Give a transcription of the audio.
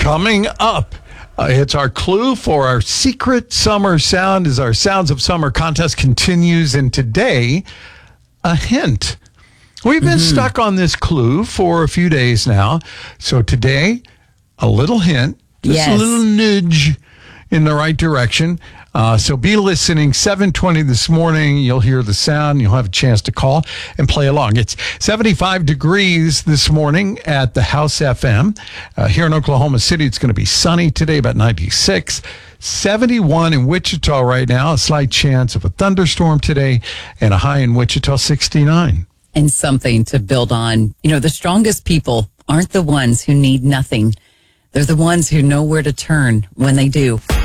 Coming up, it's our clue for our secret summer sound as our Sounds of Summer contest continues. And today, a hint. We've been stuck on this clue for a few days now. So today, a little hint, just a little nudge in the right direction. So be listening. 7:20 this morning, you'll hear the sound. You'll have a chance to call and play along. It's 75 degrees this morning at the House FM. Here in Oklahoma City, it's going to be sunny today, about 96. 71 in Wichita right now, a slight chance of a thunderstorm today, and a high in Wichita, 69. And something to build on. You know, the strongest people aren't the ones who need nothing. They're the ones who know where to turn when they do.